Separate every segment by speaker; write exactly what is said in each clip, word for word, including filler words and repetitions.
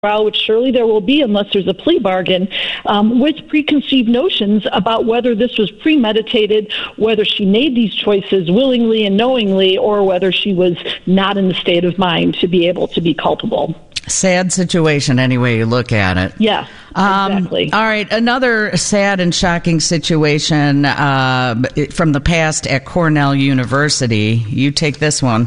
Speaker 1: trial, which surely there will be unless there's a plea bargain, um, with preconceived notions about whether this was premeditated, whether she made these choices willingly and knowingly, or whether she was not in the state of mind to be able to be culpable.
Speaker 2: Sad situation, any way you look at it.
Speaker 1: Yeah, exactly.
Speaker 2: Um, all right, another sad and shocking situation uh, from the past at Cornell University. You take this one.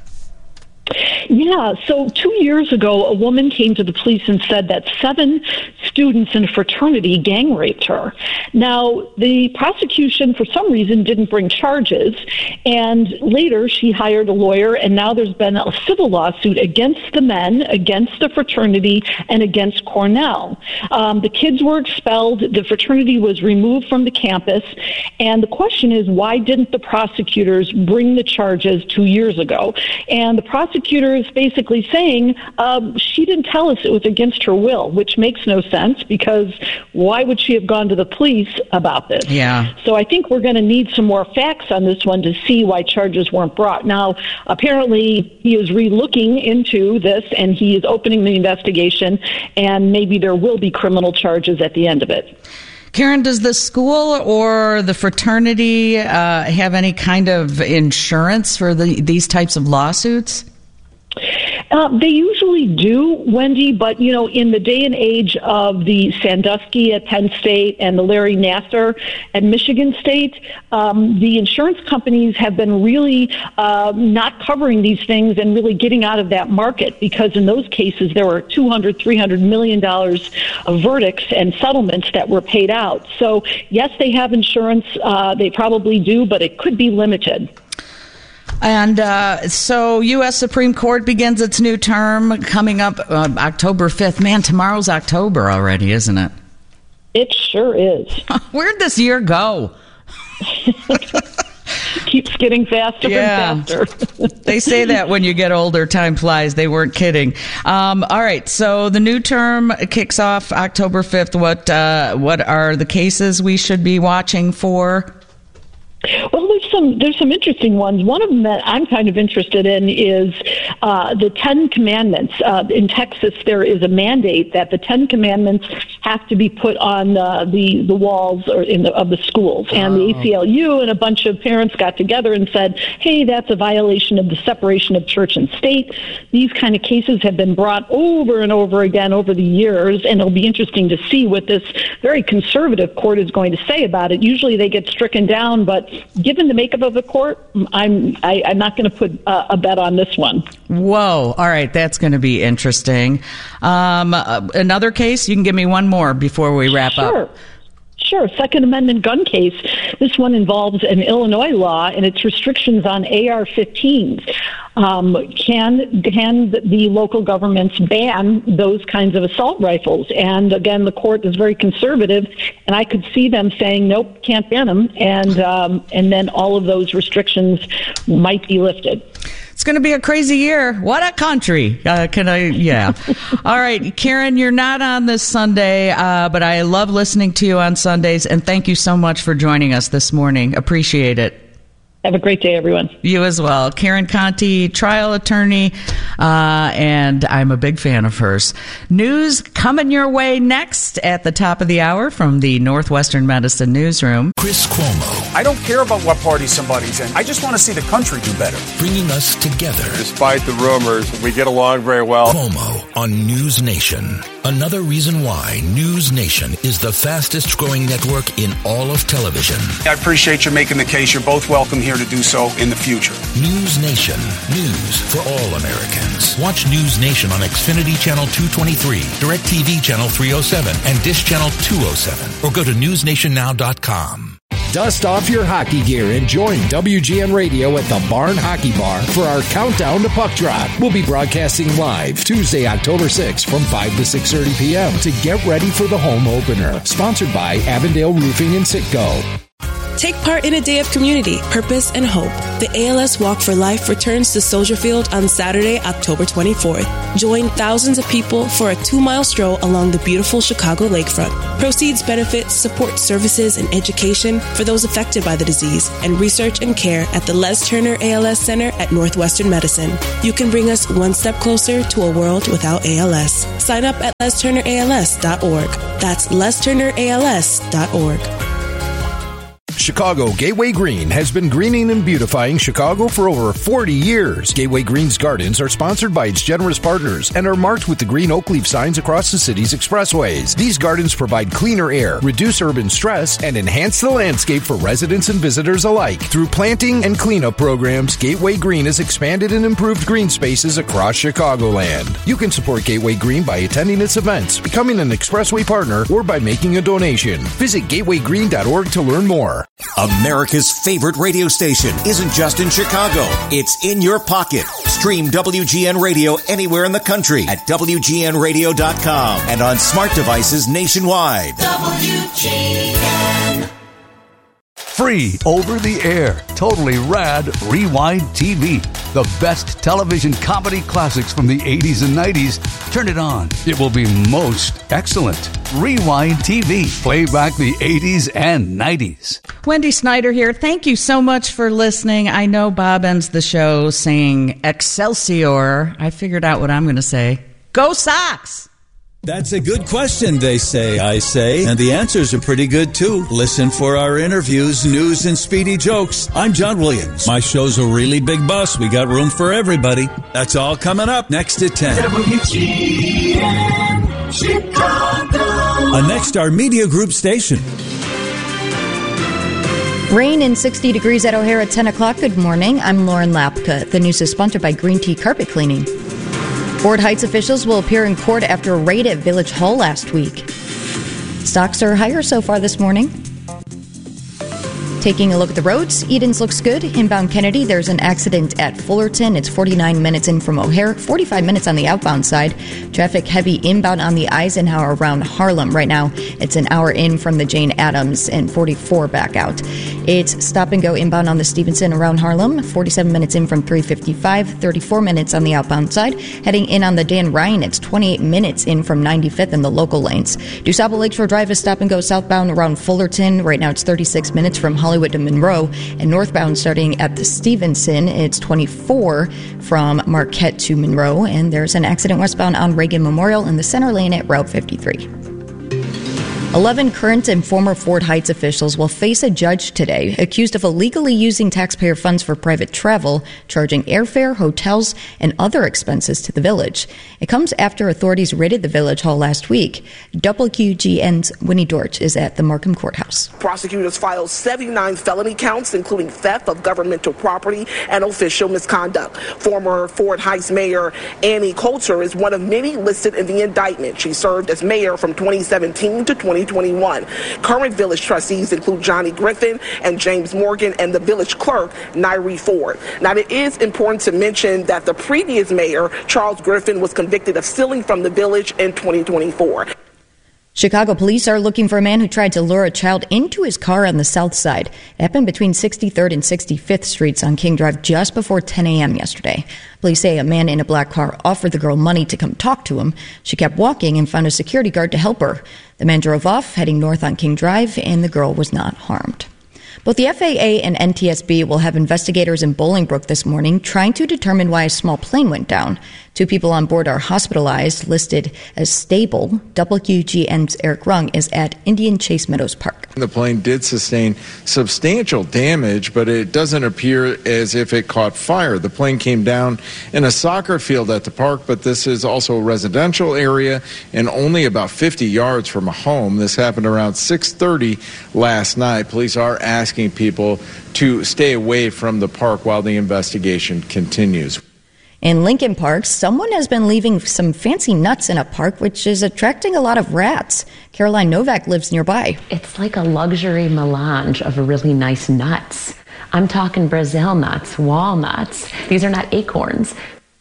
Speaker 1: Yeah, so two years ago, a woman came to the police and said that seven students in a fraternity gang raped her. Now, the prosecution, for some reason, didn't bring charges, and later she hired a lawyer, and now there's been a civil lawsuit against the men, against the fraternity, and against Cornell. Um, the kids were expelled, the fraternity was removed from the campus, and the question is, why didn't the prosecutors bring the charges two years ago? And the prosecutor is basically saying um, she didn't tell us it was against her will, which makes no sense because why would she have gone to the police about this?
Speaker 2: Yeah.
Speaker 1: So I think we're going to need some more facts on this one to see why charges weren't brought. Now, apparently he is re-looking into this and he is opening the investigation, and maybe there will be criminal charges at the end of it.
Speaker 2: Karen, does the school or the fraternity uh, have any kind of insurance for the, these types of lawsuits?
Speaker 1: Uh, they usually do, Wendy, but, you know, in the day and age of the Sandusky at Penn State and the Larry Nassar at Michigan State, um, the insurance companies have been really uh, not covering these things and really getting out of that market, because in those cases there were two hundred, three hundred million dollars of verdicts and settlements that were paid out. So, yes, they have insurance. Uh, they probably do, but it could be limited.
Speaker 2: And uh, so U S Supreme Court begins its new term coming up uh, October fifth. Man, tomorrow's October already, isn't it?
Speaker 1: It sure is.
Speaker 2: Where'd this year go?
Speaker 1: Keeps getting faster
Speaker 2: yeah.
Speaker 1: and faster.
Speaker 2: They say that when you get older, time flies. They weren't kidding. Um, all right, so the new term kicks off October fifth. What, uh, what are the cases we should be watching for?
Speaker 1: Well, there's some there's some interesting ones. One of them that I'm kind of interested in is uh, the Ten Commandments. Uh, in Texas, there is a mandate that the Ten Commandments have to be put on uh, the the walls or in the, of the schools. And oh. the A C L U and a bunch of parents got together and said, "Hey, that's a violation of the separation of church and state." These kind of cases have been brought over and over again over the years, and it'll be interesting to see what this very conservative court is going to say about it. Usually, they get stricken down, but given the makeup of the court, I'm I, I'm not going to put uh, a bet on this one.
Speaker 2: Whoa! All right, that's going to be interesting. Um, uh, another case. You can give me one more before we wrap
Speaker 1: sure.
Speaker 2: up.
Speaker 1: Sure. Second Amendment gun case. This one involves an Illinois law and its restrictions on A R fifteens. Um, can can the local governments ban those kinds of assault rifles? And again, the court is very conservative, and I could see them saying, "Nope, can't ban them," and um, and then all of those restrictions might be lifted.
Speaker 2: It's going to be a crazy year. What a country. Uh, can I? Yeah. All right. Karen, you're not on this Sunday, uh, but I love listening to you on Sundays, and thank you so much for joining us this morning. Appreciate it.
Speaker 1: Have a great day, everyone.
Speaker 2: You as well. Karen Conti, trial attorney, uh, and I'm a big fan of hers. News coming your way next at the top of the hour from the Northwestern Medicine Newsroom.
Speaker 3: Chris Cuomo.
Speaker 4: I don't care about what party somebody's in. I just want to see the country do better.
Speaker 3: Bringing us together.
Speaker 5: Despite the rumors, we get along very well.
Speaker 3: Cuomo on News Nation. Another reason why News Nation is the fastest growing network in all of television.
Speaker 4: I appreciate you making the case. You're both welcome here to do so in the future.
Speaker 3: News Nation. News for all Americans. Watch News Nation on Xfinity Channel two twenty-three, DirecTV Channel three oh seven, and Dish Channel two oh seven. Or go to news nation now dot com.
Speaker 6: Dust off your hockey gear and join W G N Radio at the Barn Hockey Bar for our countdown to puck drop. We'll be broadcasting live Tuesday, October sixth from five to six thirty p.m. to get ready for the home opener. Sponsored by Avondale Roofing and Sitco.
Speaker 7: Take part in a day of community, purpose, and hope. The A L S Walk for Life returns to Soldier Field on Saturday, October twenty-fourth. Join thousands of people for a two-mile stroll along the beautiful Chicago lakefront. Proceeds benefit support services and education for those affected by the disease and research and care at the Les Turner A L S Center at Northwestern Medicine. You can bring us one step closer to a world without A L S. Sign up at les turner a l s dot org. That's les turner a l s dot org.
Speaker 6: Chicago Gateway Green has been greening and beautifying Chicago for over forty years. Gateway Green's gardens are sponsored by its generous partners and are marked with the green oak leaf signs across the city's expressways. These gardens provide cleaner air, reduce urban stress, and enhance the landscape for residents and visitors alike. Through planting and cleanup programs, Gateway Green has expanded and improved green spaces across Chicagoland. You can support Gateway Green by attending its events, becoming an expressway partner, or by making a donation. Visit gateway green dot org to learn more.
Speaker 8: America's favorite radio station isn't just in Chicago. It's in your pocket. Stream W G N Radio anywhere in the country at W G N radio dot com and on smart devices nationwide. W G N.
Speaker 9: Free over the air, totally rad Rewind T V. The best television comedy classics from the eighties and nineties. Turn it on. It will be most excellent. Rewind T V. Play back the eighties and nineties.
Speaker 2: Wendy Snyder here. Thank you so much for listening. I know Bob ends the show saying Excelsior. I figured out what I'm going to say. Go Sox!
Speaker 10: That's a good question, they say, I say, and the answers are pretty good, too. Listen for our interviews, news, and speedy jokes. I'm John Williams. My show's a really big bus. We got room for everybody. That's all coming up next at ten. W G N Chicago. A Nexstar Media Group station.
Speaker 11: Rain and sixty degrees at O'Hare at ten o'clock. Good morning. I'm Lauren Lapka. The news is sponsored by Green Tea Carpet Cleaning. Ford Heights officials will appear in court after a raid at Village Hall last week. Stocks are higher so far this morning. Taking a look at the roads, Edens looks good. Inbound Kennedy, there's an accident at Fullerton. It's forty-nine minutes in from O'Hare, forty-five minutes on the outbound side. Traffic heavy inbound on the Eisenhower around Harlem right now. It's an hour in from the Jane Addams and forty-four back out. It's stop and go inbound on the Stevenson around Harlem, forty-seven minutes in from three fifty-five, thirty-four minutes on the outbound side. Heading in on the Dan Ryan, it's twenty-eight minutes in from ninety-fifth in the local lanes. DuSable Lakeshore Drive is stop and go southbound around Fullerton. Right now it's thirty-six minutes from Hollywood to Monroe, and northbound starting at the Stevenson, it's twenty-four from Marquette to Monroe, and there's an accident westbound on Reagan Memorial in the center lane at Route fifty-three. Eleven current and former Ford Heights officials will face a judge today accused of illegally using taxpayer funds for private travel, charging airfare, hotels, and other expenses to the village. It comes after authorities raided the Village Hall last week. W G N's Winnie Dorch is at the Markham Courthouse.
Speaker 12: Prosecutors filed seventy-nine felony counts, including theft of governmental property and official misconduct. Former Ford Heights Mayor Annie Coulter is one of many listed in the indictment. She served as mayor from twenty seventeen to twenty twenty-one. Current village trustees include Johnny Griffin and James Morgan and the village clerk, Nairi Ford. Now, it is important to mention that the previous mayor, Charles Griffin, was convicted of stealing from the village in twenty twenty-four.
Speaker 11: Chicago police are looking for a man who tried to lure a child into his car on the south side. It happened between sixty-third and sixty-fifth Streets on King Drive just before ten a.m. yesterday. Police say a man in a black car offered the girl money to come talk to him. She kept walking and found a security guard to help her. The man drove off, heading north on King Drive, and the girl was not harmed. Both the F A A and N T S B will have investigators in Bolingbrook this morning trying to determine why a small plane went down. Two people on board are hospitalized, listed as stable. W G N's Eric Rung is at Indian Chase Meadows Park.
Speaker 13: The plane did sustain substantial damage, but it doesn't appear as if it caught fire. The plane came down in a soccer field at the park, but this is also a residential area and only about fifty yards from a home. This happened around six thirty last night. Police are asking people to stay away from the park while the investigation continues.
Speaker 11: In Lincoln Park, someone has been leaving some fancy nuts in a park, which is attracting a lot of rats. Caroline Novak lives nearby.
Speaker 14: It's like a luxury melange of really nice nuts. I'm talking Brazil nuts, walnuts. These are not acorns.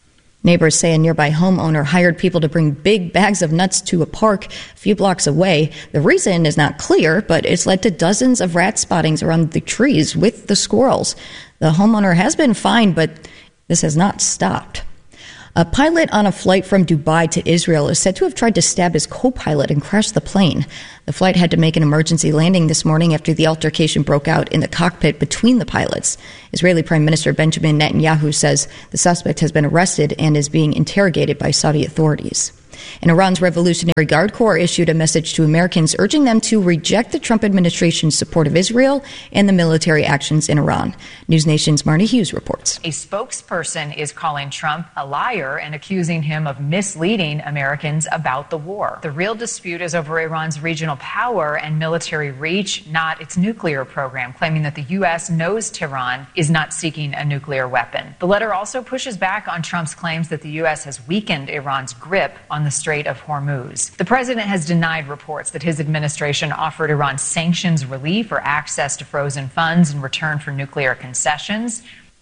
Speaker 11: Neighbors say a nearby homeowner hired people to bring big bags of nuts to a park a few blocks away. The reason is not clear, but it's led to dozens of rat spottings around the trees with the squirrels. The homeowner has been fined, but this has not stopped. A pilot on a flight from Dubai to Israel is said to have tried to stab his co-pilot and crash the plane. The flight had to make an emergency landing this morning after the altercation broke out in the cockpit between the pilots. Israeli Prime Minister Benjamin Netanyahu says the suspect has been arrested and is being interrogated by Saudi authorities. And Iran's Revolutionary Guard Corps issued a message to Americans urging them to reject the Trump administration's support of Israel and the military actions in Iran. News Nation's Marty Hughes reports.
Speaker 15: A spokesperson is calling Trump a liar and accusing him of misleading Americans about the war. The real dispute is over Iran's regional power and military reach, not its nuclear program, claiming that the U S knows Tehran is not seeking a nuclear weapon. The letter also pushes back on Trump's claims that the U S has weakened Iran's grip on the Strait of Hormuz. The president has denied reports that his administration offered Iran sanctions relief or access to frozen funds in return for nuclear concessions.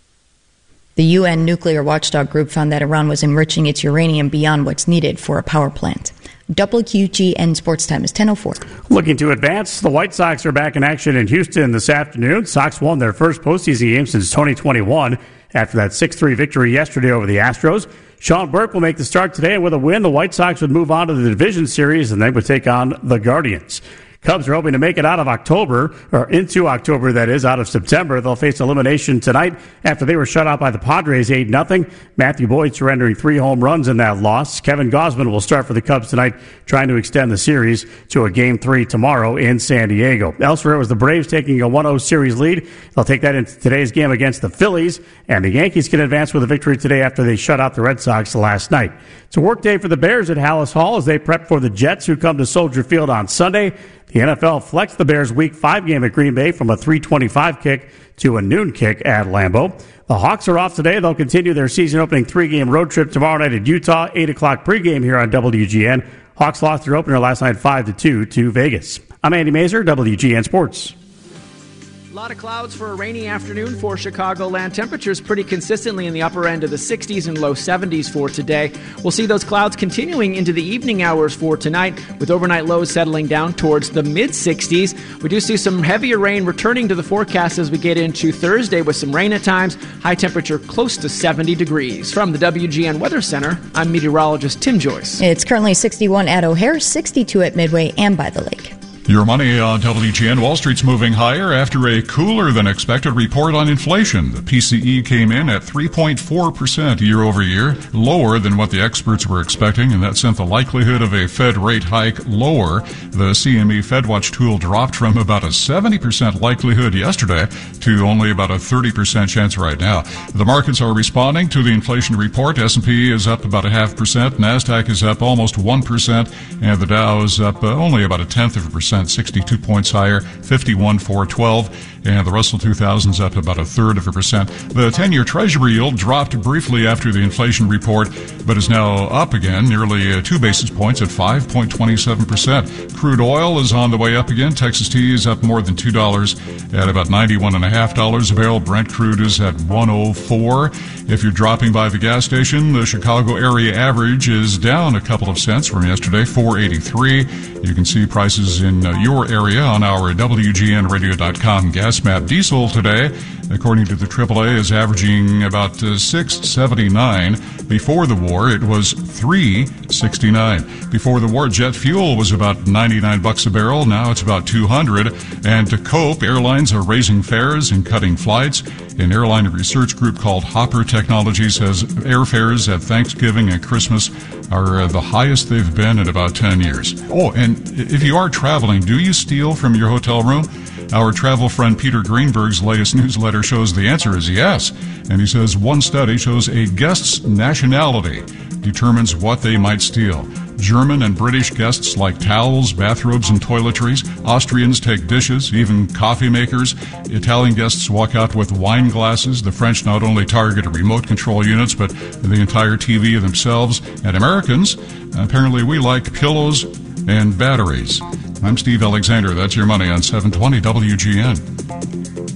Speaker 11: The U N nuclear watchdog group found that Iran was enriching its uranium beyond what's needed for a power plant. W G N Sports Time is ten oh four.
Speaker 16: Looking to advance, the White Sox are back in action in Houston this afternoon. Sox won their first postseason game since twenty twenty-one after that six three victory yesterday over the Astros. Sean Burke will make the start today, and with a win, the White Sox would move on to the division series, and they would take on the Guardians. Cubs are hoping to make it out of October, or into October, that is, out of September. They'll face elimination tonight after they were shut out by the Padres eight nothing. Matthew Boyd surrendering three home runs in that loss. Kevin Gausman will start for the Cubs tonight, trying to extend the series to a game three tomorrow in San Diego. Elsewhere was the Braves taking a one oh series lead. They'll take that into today's game against the Phillies, and the Yankees can advance with a victory today after they shut out the Red Sox last night. It's a work day for the Bears at Hallis Hall as they prep for the Jets, who come to Soldier Field on Sunday. The N F L flexed the Bears' Week five game at Green Bay from a three twenty-five kick to a noon kick at Lambeau. The Hawks are off today. They'll continue their season-opening three-game road trip tomorrow night at Utah, eight o'clock pregame here on W G N. Hawks lost their opener last night five to two to Vegas. I'm Andy Mazer, W G N Sports.
Speaker 17: A lot of clouds for a rainy afternoon for Chicagoland. Temperatures pretty consistently in the upper end of the sixties and low seventies for today. We'll see those clouds continuing into the evening hours for tonight, with overnight lows settling down towards the mid-sixties. We do see some heavier rain returning to the forecast as we get into Thursday, with some rain at times. High temperature close to seventy degrees. From the W G N Weather Center, I'm meteorologist Tim Joyce.
Speaker 11: It's currently sixty-one at O'Hare, sixty-two at Midway and by the lake.
Speaker 18: Your money on W G N. Wall Street's moving higher after a cooler than expected report on inflation. The P C E came in at three point four percent year over year, lower than what the experts were expecting, and that sent the likelihood of a Fed rate hike lower. The C M E FedWatch tool dropped from about a seventy percent likelihood yesterday to only about a thirty percent chance right now. The markets are responding to the inflation report. S and P is up about a half percent. NASDAQ is up almost one percent, and the Dow is up uh, only about a tenth of a percent. sixty-two points higher, fifty-one four twelve, and the Russell two thousand is up about a third of a percent. The ten-year Treasury yield dropped briefly after the inflation report, but is now up again, nearly two basis points at five point two seven percent. Crude oil is on the way up again. Texas tea is up more than two dollars at about ninety-one point five dollars a barrel. Brent crude is at one oh four. If you're dropping by the gas station, the Chicago area average is down a couple of cents from yesterday, four eighty-three. You can see prices in uh, your area on our W G N radio dot com gas map. Diesel today, according to the triple A, is averaging about uh, six seventy-nine. Before the war, it was three sixty-nine. Before the war, jet fuel was about ninety-nine bucks a barrel. Now it's about two hundred. And to cope, airlines are raising fares and cutting flights. An airline research group called Hopper Technology says airfares at Thanksgiving and Christmas are uh, the highest they've been in about ten years. Oh, and if you are traveling, do you steal from your hotel room? Our travel friend Peter Greenberg's latest newsletter shows the answer is yes. And he says one study shows a guest's nationality determines what they might steal. German and British guests like towels, bathrobes, and toiletries. Austrians take dishes, even coffee makers. Italian guests walk out with wine glasses. The French not only target remote control units, but the entire T V themselves. And Americans, apparently we like pillows and batteries. I'm Steve Alexander. That's your money on seven twenty W G N.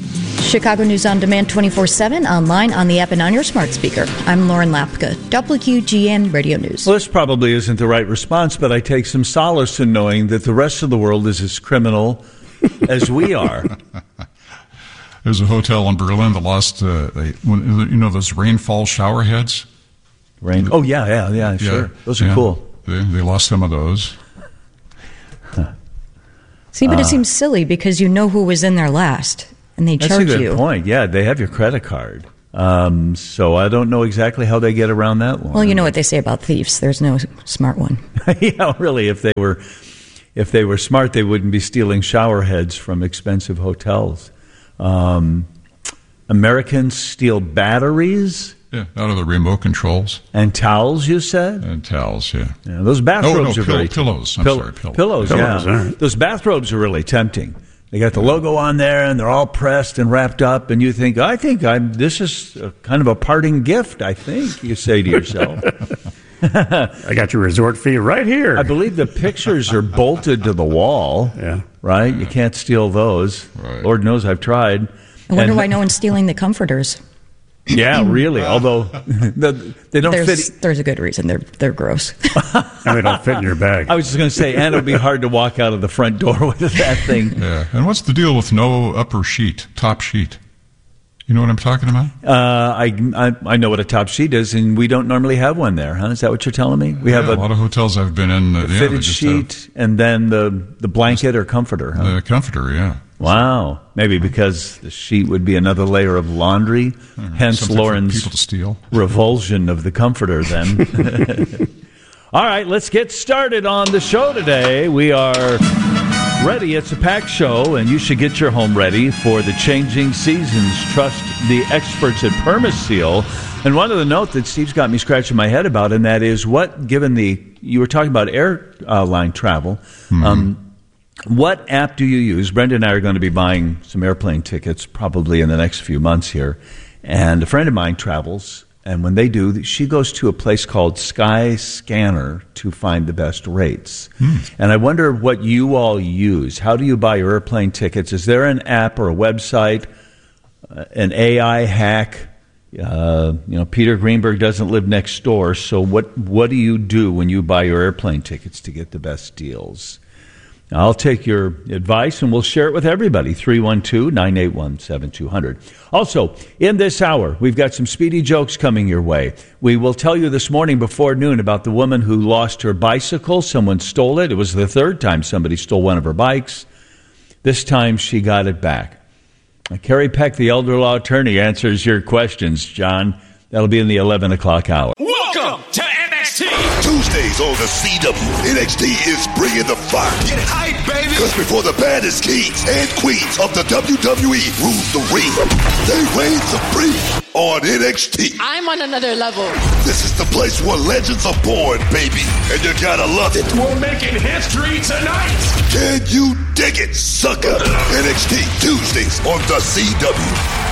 Speaker 11: Chicago News on Demand twenty-four seven, online, on the app, and on your smart speaker. I'm Lauren Lapka, W G N Radio News.
Speaker 10: Well, this probably isn't the right response, but I take some solace in knowing that the rest of the world is as criminal as we are.
Speaker 18: There's a hotel in Berlin that lost, uh, they, you know, those rainfall shower heads?
Speaker 10: Rain. Oh, yeah, yeah, yeah, sure. Yeah, those are
Speaker 18: yeah.
Speaker 10: cool.
Speaker 18: They, they lost some of those.
Speaker 11: Huh. See, but uh, it seems silly because you know who was in there last, and they charge you.
Speaker 10: That's a good you. point. Yeah, they have your credit card. Um, so I don't know exactly how they get around that one.
Speaker 11: Well, you know what they say about thieves. There's no smart one.
Speaker 10: Yeah, really. If they were, if they were smart, they wouldn't be stealing shower heads from expensive hotels. Um, Americans steal batteries.
Speaker 18: Yeah, out of the remote controls.
Speaker 10: And towels, you said?
Speaker 18: And towels, yeah.
Speaker 10: yeah those bathrobes
Speaker 18: oh, no,
Speaker 10: are
Speaker 18: pill-
Speaker 10: very
Speaker 18: pillows. I'm
Speaker 10: pill-
Speaker 18: sorry, pillows.
Speaker 10: Pillows,
Speaker 16: pillows
Speaker 10: yeah.
Speaker 16: Right.
Speaker 10: Those bathrobes are really tempting. They got the logo on there, and they're all pressed and wrapped up, and you think, I think I'm. This is a, kind of a parting gift, I think, you say to yourself.
Speaker 16: I got your resort fee right here.
Speaker 10: I believe the pictures are bolted to the wall,
Speaker 16: yeah.
Speaker 10: right? You can't steal those.
Speaker 18: Right.
Speaker 10: Lord knows I've tried.
Speaker 11: I wonder
Speaker 10: and,
Speaker 11: why no one's stealing the comforters.
Speaker 10: Yeah, really. Although the, they don't
Speaker 11: there's,
Speaker 10: fit.
Speaker 11: There's a good reason they're they're gross.
Speaker 16: And they don't fit in your bag.
Speaker 10: I was just going to say, and it'll be hard to walk out of the front door with that thing.
Speaker 18: Yeah. And what's the deal with no upper sheet, top sheet? You know what I'm talking about?
Speaker 10: Uh, I, I I know what a top sheet is, and we don't normally have one there, huh? Is that what you're telling me? We
Speaker 18: yeah,
Speaker 10: have a,
Speaker 18: a lot of hotels I've been in. Uh,
Speaker 10: a
Speaker 18: yeah,
Speaker 10: fitted sheet,
Speaker 18: have,
Speaker 10: and then the the blanket or comforter. Huh?
Speaker 18: The comforter, yeah.
Speaker 10: Wow. Maybe because the sheet would be another layer of laundry,
Speaker 18: Hmm.
Speaker 10: hence
Speaker 18: Something
Speaker 10: Lauren's
Speaker 18: for people to steal.
Speaker 10: revulsion of the comforter then. All right, let's get started on the show today. We are ready. It's a packed show, and you should get your home ready for the changing seasons. Trust the experts at Permaseal. And one of the note that Steve's got me scratching my head about, and that is what, given the, you were talking about airline travel,
Speaker 18: mm-hmm.
Speaker 10: um, what app do you use? Brenda and I are going to be buying some airplane tickets probably in the next few months here. And a friend of mine travels, and when they do, she goes to a place called Skyscanner to find the best rates.
Speaker 18: Hmm.
Speaker 10: And I wonder what you all use. How do you buy your airplane tickets? Is there an app or a website, uh, an A I hack? Uh, you know, Peter Greenberg doesn't live next door, so what, what do you do when you buy your airplane tickets to get the best deals? I'll take your advice, and we'll share it with everybody. three one two, nine eight one, seven two zero zero. Also, in this hour, we've got some speedy jokes coming your way. We will tell you this morning before noon about the woman who lost her bicycle. Someone stole it. It was the third time somebody stole one of her bikes. This time, she got it back. Now, Carrie Peck, the elder law attorney, answers your questions, John. That'll be in the eleven o'clock hour.
Speaker 19: Welcome to N X T. Tuesdays on the C W. N X T is bringing the fire. Get hype, baby. Because before the baddest kings and queens of the W W E rule the ring, they reign supreme on N X T.
Speaker 20: I'm on another level.
Speaker 19: This is the place where legends are born, baby. And you gotta love it.
Speaker 21: We're making history tonight.
Speaker 19: Can you dig it, sucker? N X T Tuesdays on the C W.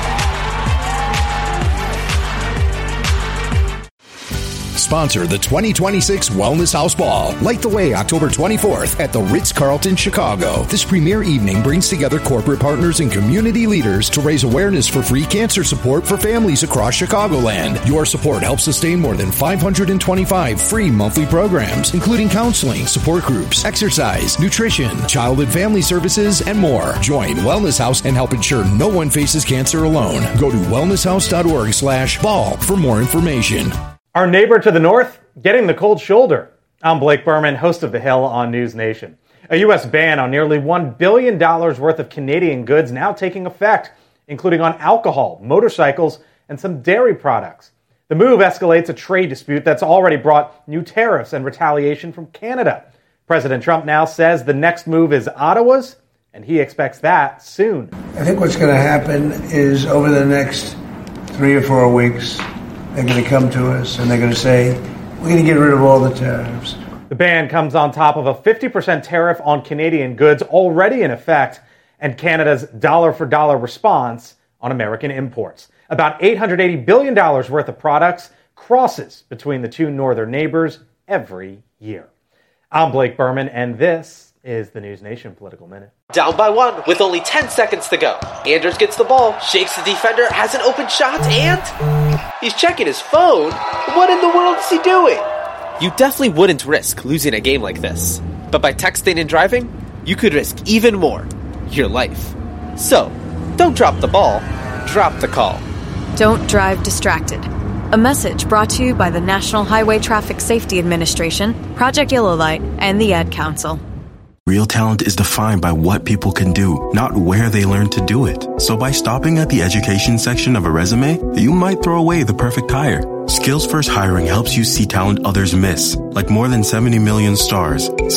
Speaker 6: Sponsor the twenty twenty-six Wellness House Ball. Light the way October twenty-fourth at the Ritz-Carlton, Chicago. This premier evening brings together corporate partners and community leaders to raise awareness for free cancer support for families across Chicagoland. Your support helps sustain more than five hundred twenty-five free monthly programs, including counseling, support groups, exercise, nutrition, child and family services, and more. Join Wellness House and help ensure no one faces cancer alone. Go to wellnesshouse.org slash ball for more information.
Speaker 22: Our neighbor to the north, getting the cold shoulder. I'm Blake Berman, host of The Hill on News Nation. A U S ban on nearly one billion dollars worth of Canadian goods now taking effect, including on alcohol, motorcycles, and some dairy products. The move escalates a trade dispute that's already brought new tariffs and retaliation from Canada. President Trump now says the next move is Ottawa's, and he expects that soon.
Speaker 23: I think what's going to happen is over the next three or four weeks, they're going to come to us and they're going to say, we're going to get rid of all the tariffs.
Speaker 22: The ban comes on top of a fifty percent tariff on Canadian goods already in effect and Canada's dollar-for-dollar response on American imports. About eight hundred eighty billion dollars worth of products crosses between the two northern neighbors every year. I'm Blake Berman, and this is the News Nation Political Minute.
Speaker 1: Down by one with only ten seconds to go. Anders gets the ball, shakes the defender, has an open shot, and he's checking his phone. What in the world is he doing? You definitely wouldn't risk losing a game like this. But by texting and driving, you could risk even more, your life. So, don't drop the ball, drop the call.
Speaker 5: Don't drive distracted. A message brought to you by the National Highway Traffic Safety Administration, Project Yellow Light, and the Ad Council.
Speaker 20: Real talent is defined by what people can do, not where they learn to do it. So by stopping at the education section of a resume, you might throw away the perfect hire. Skills First Hiring helps you see talent others miss, like more than seventy million stars.